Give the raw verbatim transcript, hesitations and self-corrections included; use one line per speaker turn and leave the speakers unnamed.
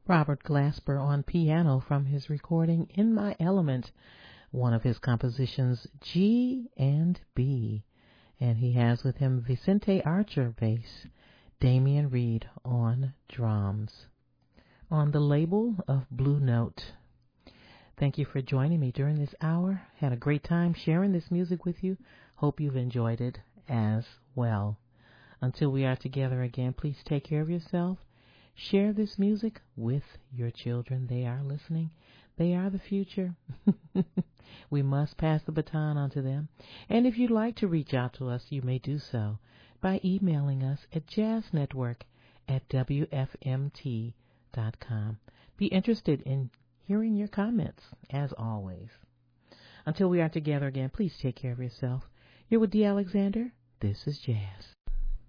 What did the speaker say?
Robert Glasper on piano from his recording In My Element, one of his compositions G and B. And he has with him Vicente Archer bass, Damian Reed on drums. On the label of Blue Note. Thank you for joining me during this hour. Had a great time sharing this music with you. Hope you've enjoyed it as well. Until we are together again, please take care of yourself. Share this music with your children. They are listening. They are the future. We must pass the baton on to them. And if you'd like to reach out to us, you may do so by emailing us at jazznetwork at w f m t dot com. Be interested in hearing your comments, as always. Until we are together again, please take care of yourself. You're with Dee Alexander. This is Jazz.